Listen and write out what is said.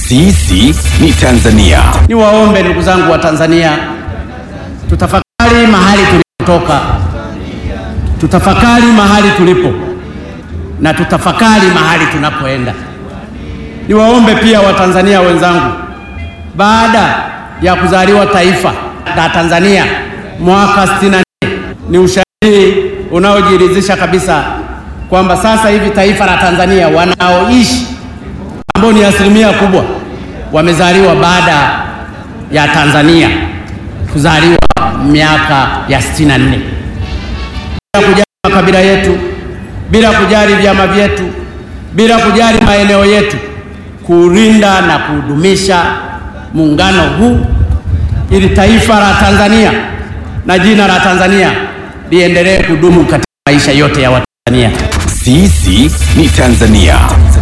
Sisi ni Tanzania. Niwaombe ndugu zangu wa Tanzania, tutafakari mahali tulipotoka, tutafakari mahali tulipo na tutafakari mahali tunapoenda. Niwaombe pia Watanzania wenzangu, baada ya kuzaliwa taifa la Tanzania mwaka 64, ni ushahidi unaojiridhisha kabisa kwamba sasa hivi taifa la Tanzania wanaoishi ambao ni asilimia kubwa wamezaliwa baada ya Tanzania kuzaliwa miaka ya 64. Bila kujali makabila yetu, bila kujali vyama vyetu, bila kujali maeneo yetu, kulinda na kudumisha muungano huu ili taifa la Tanzania na jina la Tanzania liendelee kudumu katika maisha yote ya Watanzania. Sisi ni Tanzania.